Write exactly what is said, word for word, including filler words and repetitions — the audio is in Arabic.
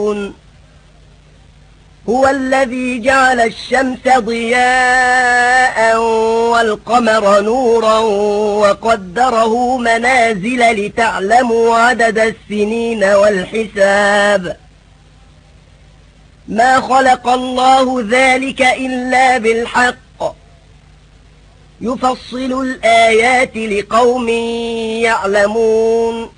يعلمون هو الذي جعل الشمس ضياء والقمر نورا وقدره منازل لتعلموا عدد السنين والحساب ما خلق الله ذلك إلا بالحق يفصل الآيات لقوم يعلمون